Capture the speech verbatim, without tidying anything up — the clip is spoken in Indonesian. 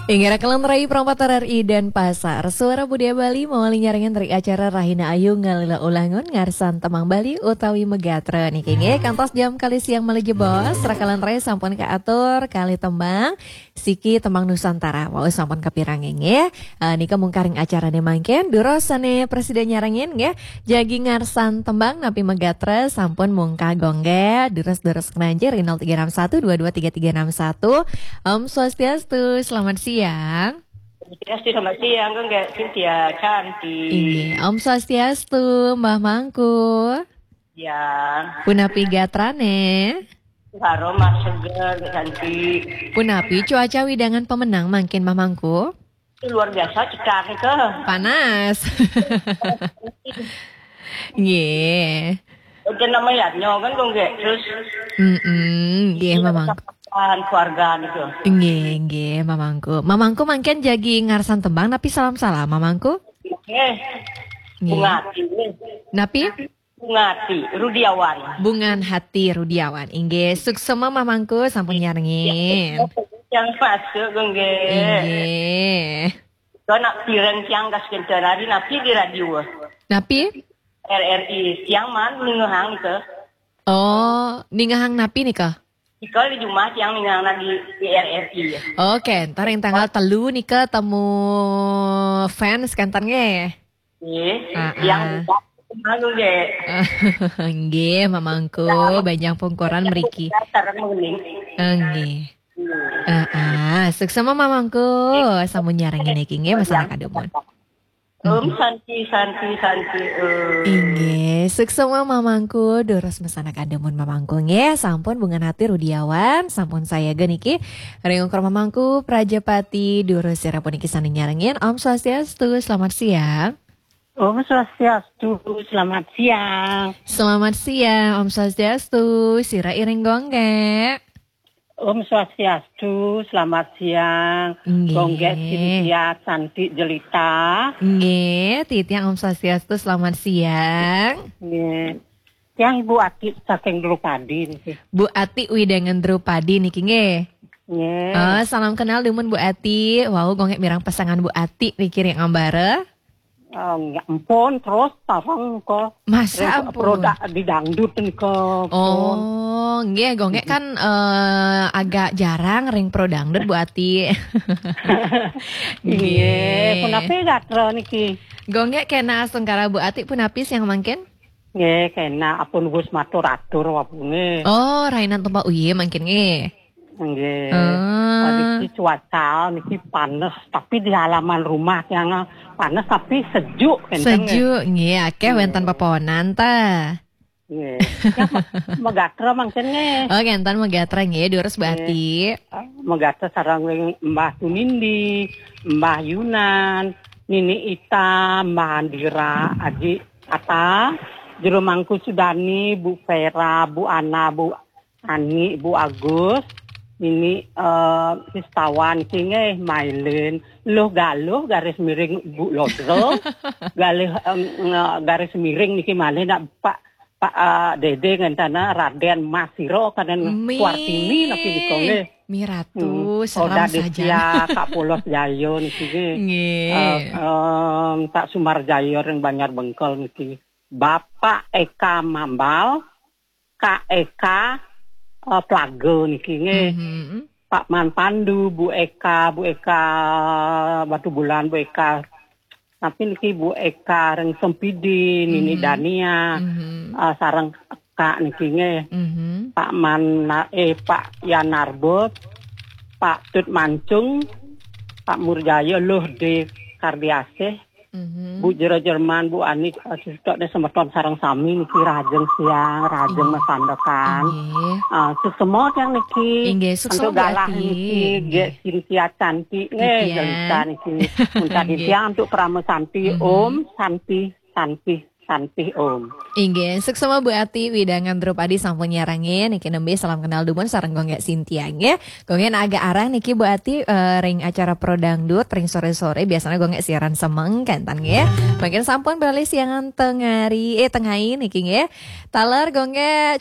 Ingira kelenterai perempat R I dan Pasar Suara Budaya Bali mawali nyarengan dari acara Rahina Ayu Ngalila Ulangun Ngarsan Temang Bali utawi Megatra nih kenge kantos jam kali siang meliji bos rakalan rai sampun kaatur kali tembang Siki Tembang Nusantara mau sampun kapirangeng ya uh, nika mungkaring acara nih mangken durosane presiden nyarengin ya jagi ngarsan tembang napi Megatra sampun mungka gongge durus-durus kenanjir nol tiga enam satu dua dua tiga tiga enam satu Om Swastiastu selamat siang. Siang. Swastiastu selamat siang, Gongge Cynthia cantik. Ini Om Swastiastu, Mbah Mangku. Ya. Punapi gatrane. Aroma seger cantik. Punapi cuaca widangan pemenang makin Mbah Mangku. Luar biasa cetar ke. Panas. Nggih. Udah namanya nyo kan Gongge terus. Heeh, nggih Mbah Mangku. Keluarga gitu. Nggih, nggih, Mamangku. Mamangku mangken jagi ngarsan tembang napi salam-salam Mamangku. Nggih. Bungati. Napi? Bungati Rudiawan. Bungan hati Rudiawan. Inggih, suksema Mamangku sampun nyarengin. Yang masuk Gongge. Inggih. Kau nak pirang siang gas kencan hari napi di radio. Napi? R R I siang man ningahang ke. Oh, ningahang napi nih kah? Ika di Jumat yang ninggalna di, di R R I. Oke, ntar yang tanggal telu nih ke temu fans kantor nge. Iya, yang malu deh. Nggih, mamangku banyak pungkoran meriki. Nggih. Heeh, suksema mamangku samun nyarengin iki nggih masalah kademon. Om santi santi santi. Inggih, suksema mamangku durus mesana kademon mamangku nggih, sampun bungan hati Rudiawan, sampun saya geniki ringungkur mamangku Prajapati durus sira puniki sani nyarengin. Om Swastiastu, selamat siang. Om Swastiastu, selamat siang. Selamat siang, Om Swastiastu, sira iring gongge. Om Swastiastu, selamat siang. Gongge Cynthia cantik jelita. Nggih, titiang Om Swastiastu selamat siang. Nggih. Yang Ibu Ati saking Drupadi niki. Bu Ati widangan Drupadi niki nggih. Nggih. Oh, salam kenal demun Bu Ati. Wow, gongge mirang pasangan Bu Ati mikir yang ambara. Oh, ya ampun, terus tarang ko. Masa ampun. Produk di dangdut niko. Oh, nggih, gongge kan uh, agak jarang ring pro dangdut Bu Ati. Nggih, punapi gatra niki. Gongge kena sengkara Bu Ati punapis yang mangken? Nggih, kena apun Gus matur-atur wabunge. Oh, rainan tempat uye mangken nggih. Nggih. Uh. Niki cuaca niki panas, tapi di halaman rumah yang panas tapi sejuk. Sejuk, nggih, akeh wenten pepohonan ta. Nggih. Ya, megatra mangken nggih. Oh, kentan megatra nggih, durus Bu Ati. Megatra sareng Mbah Tunindi, Mbah Yunan, Nini Ita, Mbah Andira, Aji Ata, Jero Mangku Sudani, Bu Vera, Bu Ana, Bu Ani, Bu Agus. Ini uh, Pistawan singe Mailen loh galuh garis miring Bu Lodro galih um, garis miring niki malih nak Pak Pak uh, Dede ngentana Raden Masiro kanen Kuartini niki dikonge Miratu hmm. Seram saja ya Kak Polos Jayo niki nggih uh, um, Pak Sumarjayo yang Banjar Bengkel niki Bapak Eka Mambal Kak Eka Uh, Plago niki nggih. Mm-hmm. Pak Man Pandu, Bu Eka, Bu Eka Batu Bulan, Bu Eka. Tapi niki Bu Eka reng Sempidi, mm-hmm. Nini Dania, mm-hmm. uh, sareng Kak niki nggih. Mm-hmm. Pak Man eh Pak Yanarbot, Pak Tut Mancung, Pak Murjaya Luh de Kardiasih. Mm-hmm. Bu Jero Jerman, Bu Ani, susutoknya semeton sarang sami niki rajeng siang, rajeng mesandakan. Uh, Susemot yang niki, untuk galah niki, Gek Cynthia cantik, nge, jelita niki. Untuk siang untuk Pramo Santi, Om, Santi, Santi. Santi Om. Inggih, suksema Bu Ati widangan Drupadi sampun nyarangin niki nembe salam kenal dumun sareng Gongge Cynthia nggih. Gongge agak arah niki Bu Ati uh, ring acara pro dangdut ring sore-sore biasanya Gongge siaran semeng kantan nggih. Mungkin sampun beralih siangan tengari eh tengahin niki nggih. Taler Gongge